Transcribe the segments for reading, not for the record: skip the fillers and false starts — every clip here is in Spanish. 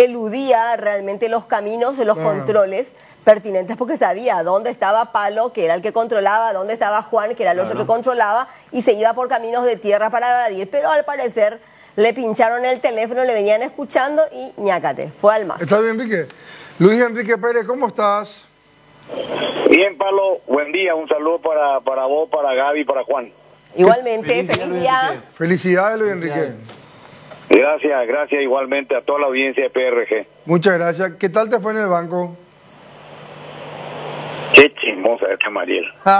eludía realmente los caminos, los controles pertinentes, porque sabía dónde estaba Palo, que era el que controlaba, dónde estaba Juan, que era el otro que controlaba, y se iba por caminos de tierra para evadir, pero al parecer le pincharon el teléfono, le venían escuchando y ñácate, fue al más. ¿Estás bien, Enrique? Luis Enrique Pérez, ¿cómo estás? Bien, Pablo, buen día, un saludo para vos, para Gaby, para Juan. Igualmente, feliz día. Felicidades, Luis Enrique. Gracias igualmente a toda la audiencia de PRG. Muchas gracias. ¿Qué tal te fue en el banco? Qué chismosa esta Mariel.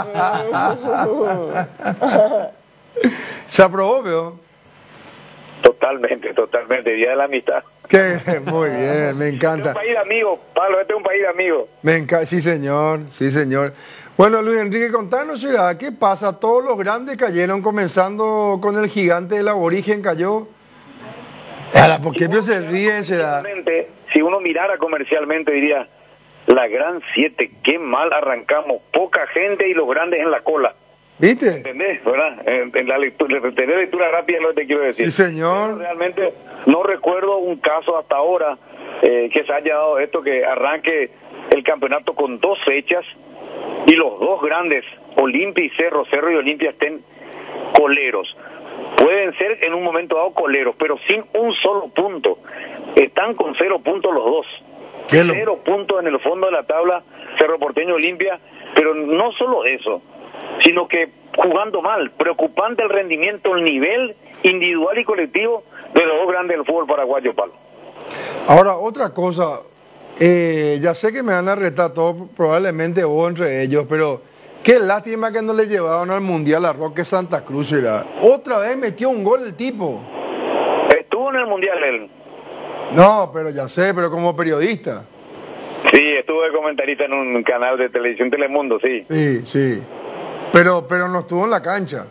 Se aprobó, veo. Totalmente, Día de la Amistad. Muy bien, me encanta. Este es un país de amigos, Pablo, este es un país de amigos. Me encanta, sí señor. Bueno, Luis Enrique, contanos, ¿qué pasa? Todos los grandes cayeron, comenzando con el gigante del aborigen, cayó. ¿Por qué se ríe? Si uno mirara comercialmente, diría, la gran 7, qué mal arrancamos, poca gente y los grandes en la cola. ¿Viste? ¿Entendés? ¿Verdad? En la lectura rápida es lo que te quiero decir. Sí, señor. Pero realmente no recuerdo un caso hasta ahora que se haya dado esto, que arranque el campeonato con 2 fechas y los dos grandes, Olimpia y Cerro y Olimpia, estén coleros. Pueden ser en un momento dado coleros, pero sin un solo punto. Están con 0 puntos los dos. 0 puntos en el fondo de la tabla, Cerro Porteño, Olimpia, pero no solo eso, sino que jugando mal, preocupante el rendimiento, el nivel individual y colectivo de los dos grandes del fútbol paraguayo, Pablo. Ahora, otra cosa, ya sé que me van a retar todos, probablemente vos entre ellos, pero qué lástima que no le llevaron al Mundial a Roque Santa Cruz. Otra vez metió un gol el tipo. Estuvo en el Mundial él. No, pero ya sé, pero como periodista. Sí, estuvo de comentarista en un canal de televisión Telemundo, sí. Sí. Pero no estuvo en la cancha.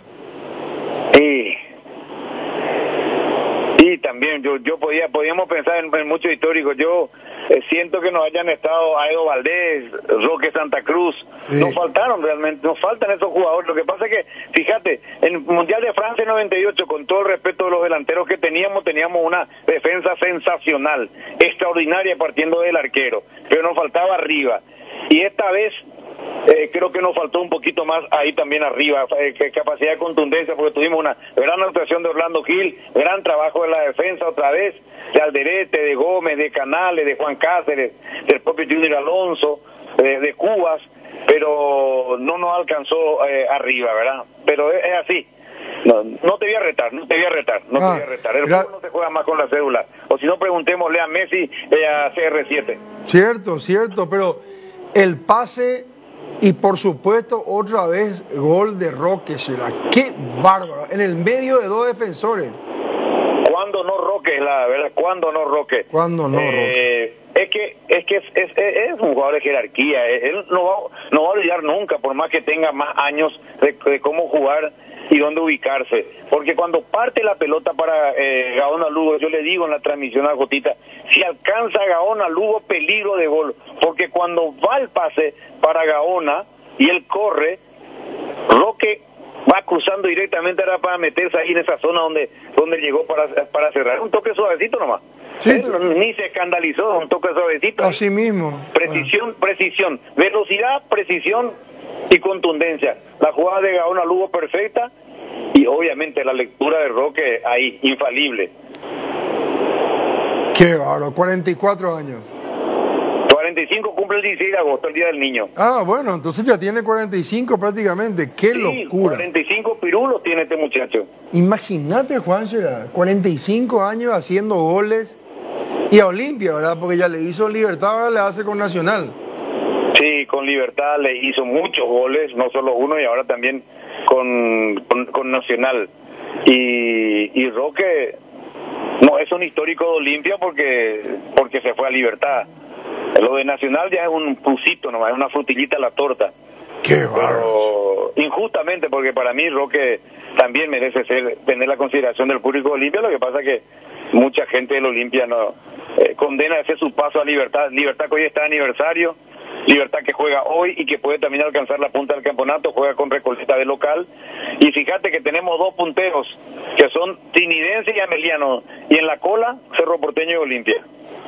Y también podíamos pensar en muchos históricos. Yo siento que nos hayan estado Aedo Valdés, Roque Santa Cruz. Sí. Nos faltaron realmente, nos faltan esos jugadores. Lo que pasa es que, fíjate, en el Mundial de Francia 98, con todo el respeto de los delanteros que teníamos una defensa sensacional, extraordinaria partiendo del arquero, pero nos faltaba arriba. Y esta vez creo que nos faltó un poquito más ahí también arriba, capacidad de contundencia, porque tuvimos una gran actuación de Orlando Gil, gran trabajo de la defensa otra vez, de Alderete, de Gómez, de Canales, de Juan Cáceres, del propio Junior Alonso, de Cubas, pero no nos alcanzó arriba, ¿verdad? Pero es así. No te voy a retar. El fútbol no se juega más con la cédula. O si no, preguntémosle a Messi a CR7. Cierto, pero el pase y por supuesto otra vez gol de Roque, qué bárbaro, en el medio de dos defensores. ¿Cuándo no Roque? La verdad, ¿cuándo no Roque? Roque? Es que es un jugador de jerarquía. Él no va a olvidar nunca, por más que tenga más años de cómo jugar y dónde ubicarse, porque cuando parte la pelota para Gaona Lugo, yo le digo en la transmisión a Gotita, si alcanza Gaona Lugo, peligro de gol, porque cuando va el pase para Gaona y él corre, Roque va cruzando directamente para meterse ahí en esa zona donde llegó para cerrar, un toque suavecito nomás. Sí, ni se escandalizó, un toque suavecito. Así mismo. Precisión, velocidad, precisión y contundencia. La jugada de Gaona Lugo perfecta y obviamente la lectura de Roque ahí, infalible. Qué bárbaro, 44 años. 45 cumple el 16 de agosto, el Día del Niño. Bueno, entonces ya tiene 45 prácticamente. ¡Qué locura! 45 pirulos tiene este muchacho. Imagínate, Juan, 45 años haciendo goles. Y a Olimpia, ¿verdad? Porque ya le hizo Libertad, ahora le hace con Nacional. Sí, con Libertad le hizo muchos goles, no solo uno, y ahora también con Nacional. Y Roque no es un histórico de Olimpia porque se fue a Libertad. Lo de Nacional ya es un pusito nomás, es una frutillita a la torta. Qué bárbaro. Injustamente, porque para mí Roque también merece tener la consideración del público de Olimpia. Lo que pasa es que mucha gente del Olimpia no condena ese su paso a Libertad. Libertad que hoy está de aniversario, Libertad que juega hoy y que puede también alcanzar la punta del campeonato, juega con Recoleta de local. Y fíjate que tenemos dos punteros que son Trinidense y Ameliano, y en la cola Cerro Porteño y Olimpia.